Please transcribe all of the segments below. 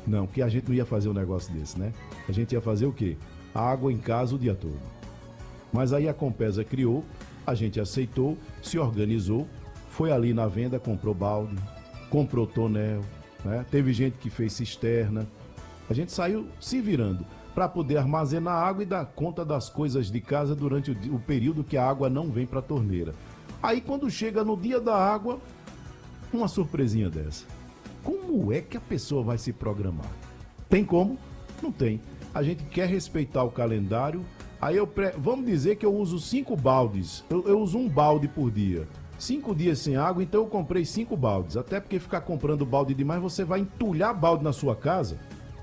Não, porque a gente não ia fazer um negócio desse, né? A gente ia fazer o quê? Água em casa o dia todo. Mas aí a Compesa criou, a gente aceitou, se organizou, foi ali na venda, comprou balde, comprou tonel, né? Teve gente que fez cisterna. A gente saiu se virando para poder armazenar água e dar conta das coisas de casa durante o período que a água não vem para a torneira. Aí quando chega no dia da água, uma surpresinha dessa. Como é que a pessoa vai se programar? Tem como? Não tem. A gente quer respeitar o calendário. Aí vamos dizer que eu uso 5 baldes. Eu uso um balde por dia. 5 dias sem água, então eu comprei 5 baldes. Até porque ficar comprando balde demais, você vai entulhar balde na sua casa.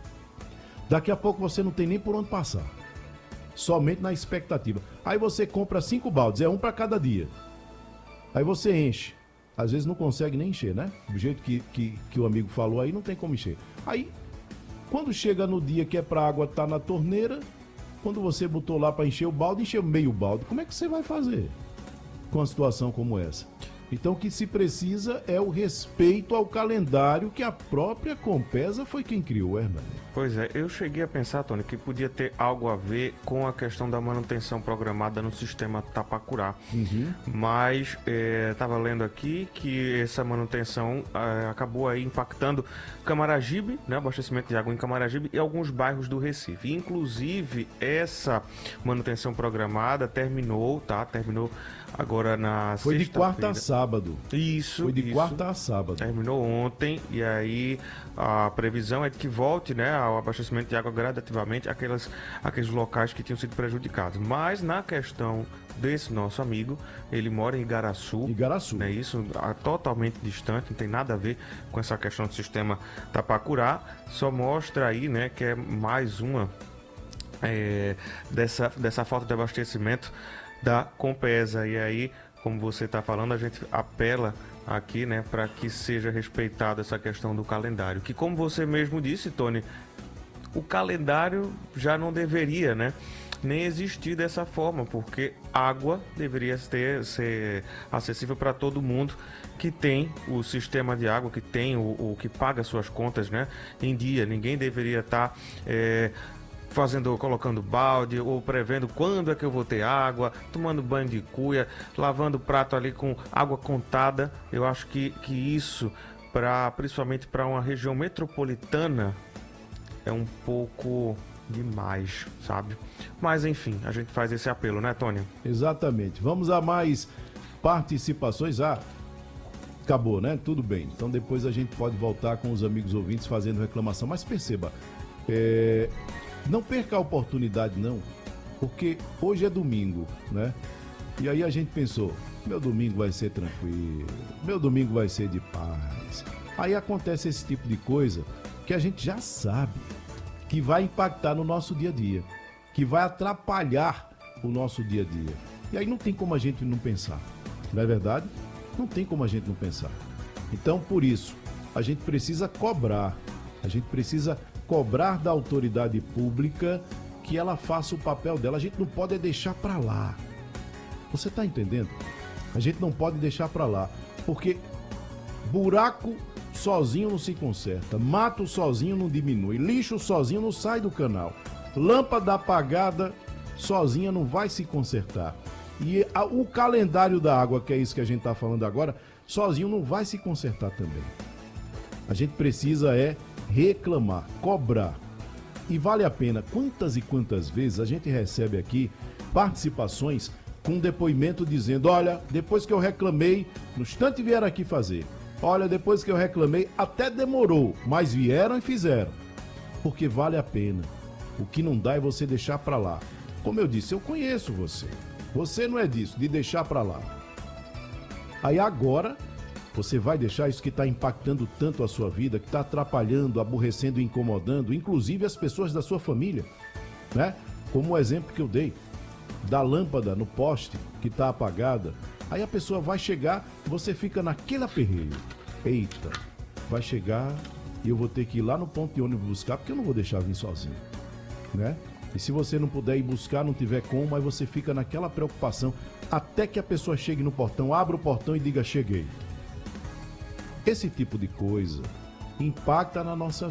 Daqui a pouco você não tem nem por onde passar. Somente na expectativa. Aí você compra 5 baldes, é um para cada dia. Aí você enche. Às vezes não consegue nem encher, né? Do jeito que o amigo falou aí, não tem como encher. Aí, quando chega no dia que é pra água estar na torneira, quando você botou lá para encher o balde, encheu meio balde. Como é que você vai fazer com uma situação como essa? Então o que se precisa é o respeito ao calendário que a própria Compesa foi quem criou, Hernani. Pois é, eu cheguei a pensar, Tony, que podia ter algo a ver com a questão da manutenção programada no sistema Tapacurá. Mas estava lendo aqui que essa manutenção acabou aí impactando Camaragibe, né, abastecimento de água em Camaragibe e alguns bairros do Recife. Inclusive, essa manutenção programada terminou agora na Foi de quarta a sábado. Isso. Foi de quarta a sábado. Terminou ontem e aí a previsão é de que volte, né, ao abastecimento de água gradativamente aqueles locais que tinham sido prejudicados. Mas na questão desse nosso amigo, ele mora em Igaraçu. Né, isso totalmente distante, não tem nada a ver com essa questão do sistema Tapacurá. Só mostra aí, né, que é mais uma dessa falta de abastecimento da Compesa. E aí, como você está falando, a gente apela aqui, né, para que seja respeitada essa questão do calendário. Que, como você mesmo disse, Tony, o calendário já não deveria, né, nem existir dessa forma, porque água deveria ser acessível para todo mundo que tem o sistema de água, que tem o que paga suas contas, né, em dia. Ninguém deveria estar colocando balde ou prevendo quando é que eu vou ter água, tomando banho de cuia, lavando o prato ali com água contada. Eu acho que isso, principalmente para uma região metropolitana, é um pouco demais, sabe? Mas enfim, a gente faz esse apelo, né, Tony? Exatamente. Vamos a mais participações. Acabou, né? Tudo bem. Então depois a gente pode voltar com os amigos ouvintes fazendo reclamação. Mas perceba, não perca a oportunidade, não, porque hoje é domingo, né? E aí a gente pensou, meu domingo vai ser tranquilo, meu domingo vai ser de paz. Aí acontece esse tipo de coisa que a gente já sabe que vai impactar no nosso dia a dia, que vai atrapalhar o nosso dia a dia. E aí não tem como a gente não pensar, não é verdade? Não tem como a gente não pensar. Então, por isso, a gente precisa cobrar, da autoridade pública que ela faça o papel dela. A gente não pode deixar para lá. Você tá entendendo? A gente não pode deixar para lá, porque buraco sozinho não se conserta, mato sozinho não diminui, lixo sozinho não sai do canal, lâmpada apagada sozinha não vai se consertar. E o calendário da água, que é isso que a gente tá falando agora, sozinho não vai se consertar também. A gente precisa reclamar, cobrar. E vale a pena. Quantas e quantas vezes a gente recebe aqui participações com depoimento dizendo, olha, depois que eu reclamei, no instante vieram aqui fazer. Olha, depois que eu reclamei, até demorou, mas vieram e fizeram. Porque vale a pena. O que não dá é você deixar pra lá. Como eu disse, eu conheço você. Você não é disso, de deixar pra lá. Aí agora você vai deixar isso que está impactando tanto a sua vida, que está atrapalhando, aborrecendo e incomodando, inclusive as pessoas da sua família, né? Como o exemplo que eu dei, da lâmpada no poste que está apagada. Aí a pessoa vai chegar, você fica naquele aperreio. Eita, vai chegar e eu vou ter que ir lá no ponto de ônibus buscar, porque eu não vou deixar vir sozinho, né? E se você não puder ir buscar, não tiver como, aí você fica naquela preocupação até que a pessoa chegue no portão, abra o portão e diga, cheguei. Esse tipo de coisa impacta na nossa